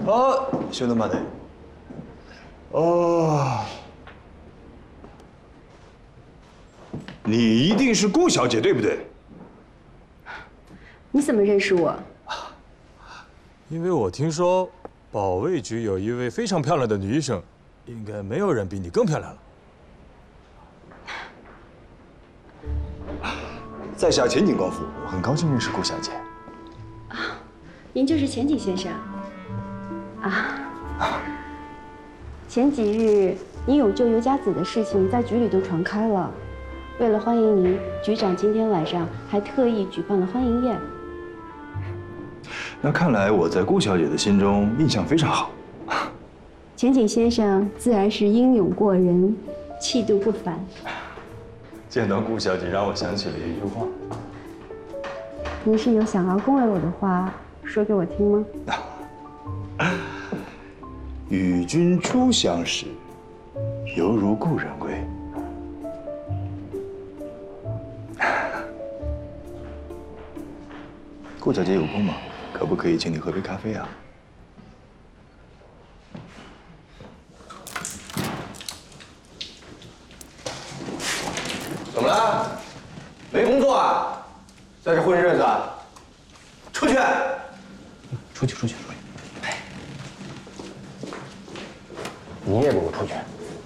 兄弟们，哦，你一定是顾小姐对不对？ 你怎么认识我？ 因为我听说保卫局有一位非常漂亮的女医生，应该没有人比你更漂亮了。 在下前景光夫，我很高兴认识顾小姐。 您就是前景先生啊？前几日您有救尤家子的事情在局里都传开了，为了欢迎您，局长今天晚上还特意举办了欢迎宴。 那看来我在顾小姐的心中印象非常好。 前景先生自然是英勇过人，气度不凡。 见到顾小姐，让我想起了一句话。 您是有想要恭维我的话说给我听吗？ 与君初相识，犹如故人归。顾小姐有空吗？可不可以请你喝杯咖啡啊？ 怎么了？没工作啊？在这混日子？出去！出去！哎，你也给我出去！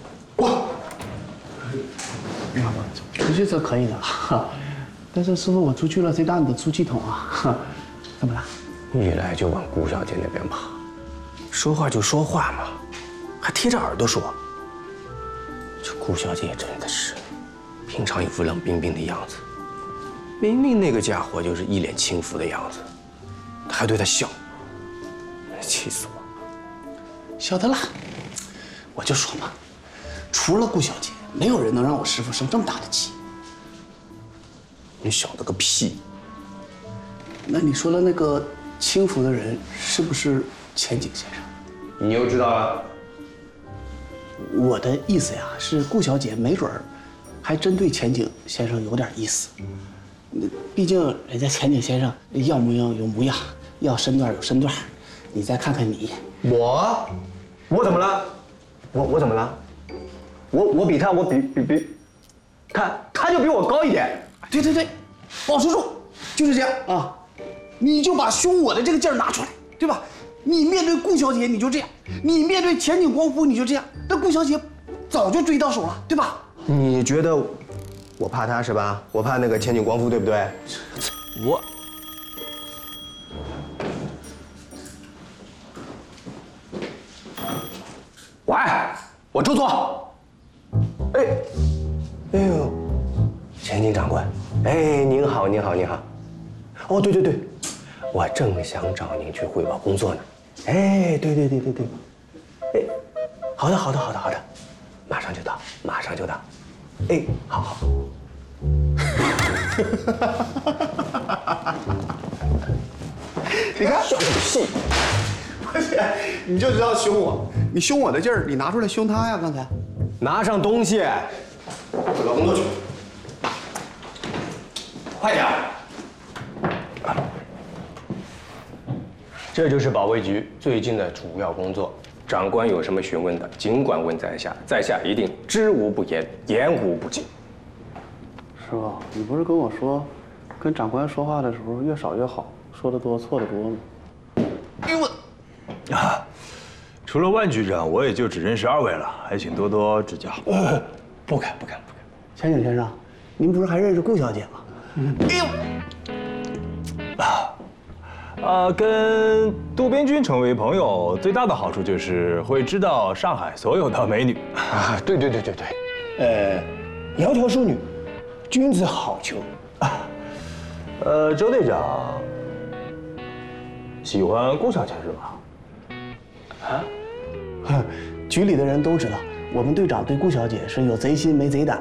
出去是可以的，但是师傅我出去了，谁当你的出气筒啊？怎么了？ 一来就往顾小姐那边跑，说话就说话嘛，还贴着耳朵说。这顾小姐真的是，平常一副冷冰冰的样子，明明那个家伙就是一脸轻浮的样子，她还对他笑，气死我！ 晓得了，我就说嘛，除了顾小姐，没有人能让我师傅生这么大的气。 你晓得个屁！ 那你说的那个轻浮的人是不是前景先生？ 你又知道了？ 我的意思呀，是顾小姐没准儿还真对前景先生有点意思。毕竟人家前景先生要模样有模样，要身段有身段。你再看看你， 我怎么了？我怎么了？我比他，看他就比我高一点。 对，保持住，就是这样啊！你就把凶我的这个劲儿拿出来，对吧？你面对顾小姐你就这样，你面对前景光夫你就这样，那顾小姐早就追到手了，对吧？ 你觉得我怕他是吧？我怕那个前景光夫，对不对？喂，我周总。哎呦，前景长官，哎，您好。哦，对，我正想找您去汇报工作呢。哎，对。哎，好的，马上就到。哎，好。 你看， 笑个屁！ 你就知道凶我，你凶我的劲儿，你拿出来凶他呀！刚才， 拿上东西，汇报工作去，快点！这就是保卫局最近的主要工作。长官有什么询问的，尽管问在下，在下一定知无不言，言无不尽。 师傅，你不是跟我说，跟长官说话的时候越少越好，说的多错的多吗？ 哎呦我！除了万局长，我也就只认识2位了，还请多多指教。 不敢。 前景先生，您不是还认识顾小姐吗？ 哎呦！跟渡边君成为朋友，最大的好处就是会知道上海所有的美女。 啊，对，窈窕淑女，君子好逑。 周队长喜欢顾小姐是吧？ 局里的人都知道，我们队长对顾小姐是有贼心没贼胆。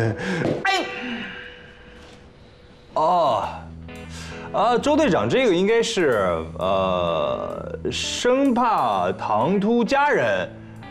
周队长，这个应该是生怕唐突佳人，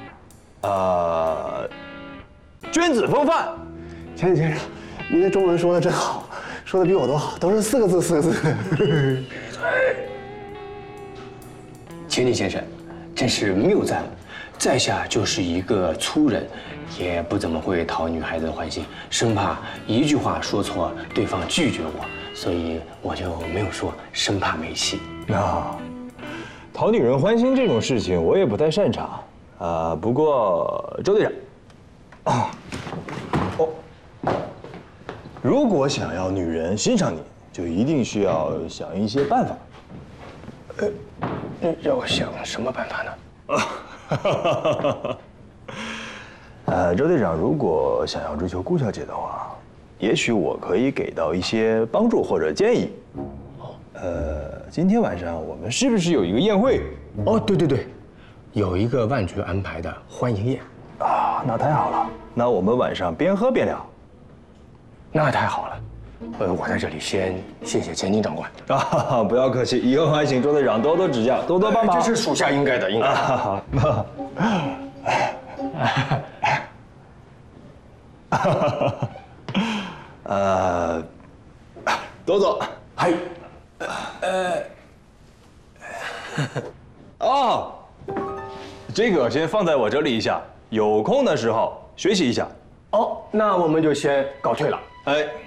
君子风范。 前景先生，您的中文说的真好，说的比我都好，都是4个字。 前景先生， 真是谬赞了。在下就是一个粗人，也不怎么会讨女孩子的欢心，生怕一句话说错，对方拒绝我，所以我就没有说，生怕没戏。 讨女人欢心这种事情我也不太擅长不过周队长，如果想要女人欣赏你，就一定需要想一些办法。 让我想什么办法呢？ 周队长，如果想要追求顾小姐的话，也许我可以给到一些帮助或者建议。今天晚上我们是不是有一个宴会？ 哦，对，有一个万局安排的欢迎宴。 那太好了，那我们晚上边喝边聊。 那太好了。我在这里先谢谢钱金长官。 不要客气，以后还请周队长多多指教，多多帮忙。 这是属下应该的，应该的。 多多， 嗨， 这个先放在我这里一下，有空的时候学习一下。 那我们就先告退了。 哎。